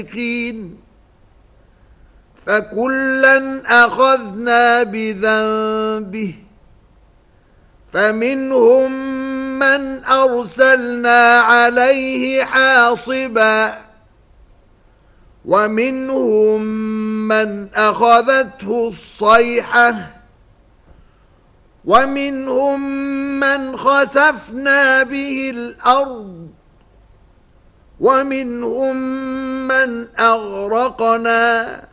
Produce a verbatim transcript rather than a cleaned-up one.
فكلا أخذنا بذنبه فمنهم من أرسلنا عليه حاصبا ومنهم من أخذته الصيحة ومنهم من خسفنا به الأرض ومنهم من أغرقنا